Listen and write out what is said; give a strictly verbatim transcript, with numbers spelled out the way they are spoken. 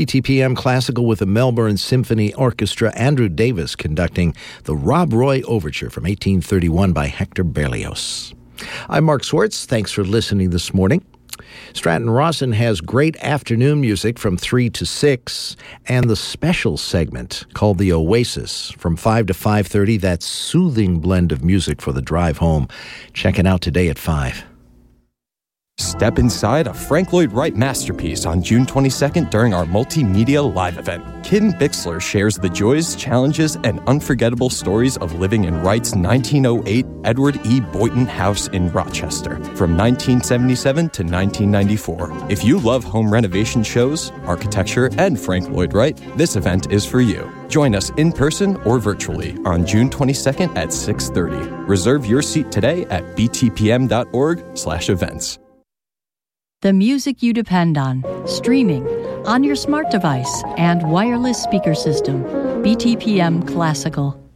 B T P M Classical with the Melbourne Symphony Orchestra. Andrew Davis conducting the Rob Roy Overture from eighteen thirty-one by Hector Berlioz. I'm Mark Swartz. Thanks for listening this morning. Stratton Rawson has great afternoon music from three to six and the special segment called The Oasis from five to five thirty. That soothing blend of music for the drive home. Check it out today at five. Step inside a Frank Lloyd Wright masterpiece on June twenty-second during our multimedia live event. Kim Bixler shares the joys, challenges, and unforgettable stories of living in Wright's nineteen oh eight Edward E. Boynton House in Rochester from nineteen seventy-seven to nineteen ninety-four. If you love home renovation shows, architecture, and Frank Lloyd Wright, this event is for you. Join us in person or virtually on June twenty-second at six thirty. Reserve your seat today at b t p m dot org slash events. The music you depend on, streaming, on your smart device, and wireless speaker system. B T P M Classical.